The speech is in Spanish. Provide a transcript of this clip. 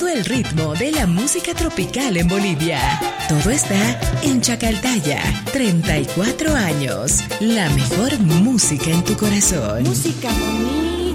el ritmo de la música tropical en Bolivia. Todo está en Chacaltaya. 34 años. La mejor música en tu corazón. Música bonita.